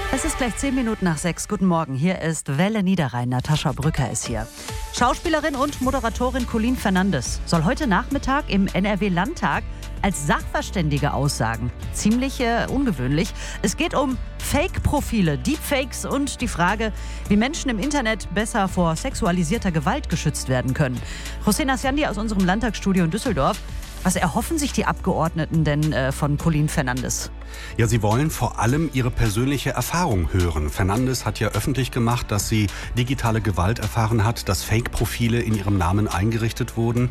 Es ist gleich 10 Minuten nach 6. Guten Morgen, hier ist Welle Niederrhein. Natascha Brücker ist hier. Schauspielerin und Moderatorin Colleen Fernandes soll heute Nachmittag im NRW-Landtag als Sachverständige aussagen. Ziemlich ungewöhnlich. Es geht um Fake-Profile, Deepfakes und die Frage, wie Menschen im Internet besser vor sexualisierter Gewalt geschützt werden können. Hossein Asjandi aus unserem Landtagsstudio in Düsseldorf. Was erhoffen sich die Abgeordneten denn von Colleen Fernandes? Ja, sie wollen vor allem ihre persönliche Erfahrung hören. Fernandes hat ja öffentlich gemacht, dass sie digitale Gewalt erfahren hat, dass Fake-Profile in ihrem Namen eingerichtet wurden.